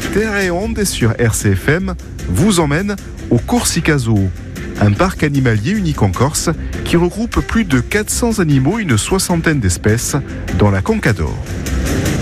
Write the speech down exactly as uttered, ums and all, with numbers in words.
Terre et Onde sur R C F M vous emmène au Corsica Zoo, un parc animalier unique en Corse qui regroupe plus de quatre cents animaux et une soixantaine d'espèces dans la Conca d'Or.